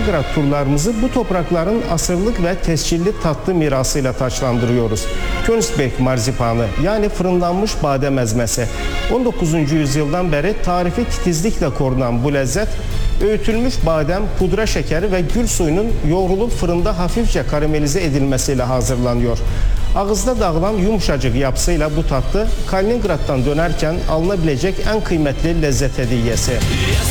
Kaliningrad turlarımızı bu toprakların asırlık ve tescilli tatlı mirasıyla taçlandırıyoruz. Königsberg marzipanı, yani fırınlanmış badem ezmesi. 19. yüzyıldan beri tarifi titizlikle korunan bu lezzet, öğütülmüş badem, pudra şekeri ve gül suyunun yoğrulup fırında hafifçe karamelize edilmesiyle hazırlanıyor. Ağızda dağılan yumuşacık yapısıyla bu tatlı Kaliningrad'dan dönerken alınabilecek en kıymetli lezzet hediyesi.